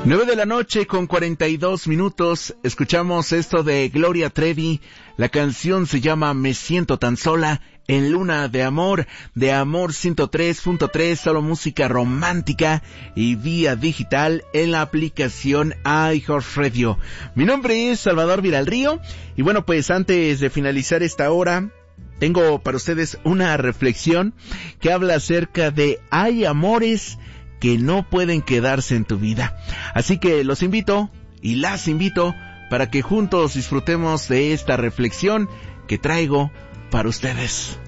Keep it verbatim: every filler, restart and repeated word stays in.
Nueve de la noche con cuarenta y dos minutos, escuchamos esto de Gloria Trevi, la canción se llama Me siento tan sola, en Luna de Amor, de Amor ciento tres punto tres, solo música romántica y vía digital en la aplicación iHeartRadio. Mi nombre es Salvador Villarrío y bueno, pues antes de finalizar esta hora, tengo para ustedes una reflexión que habla acerca de hay amores que no pueden quedarse en tu vida. Así que los invito y las invito para que juntos disfrutemos de esta reflexión que traigo para ustedes.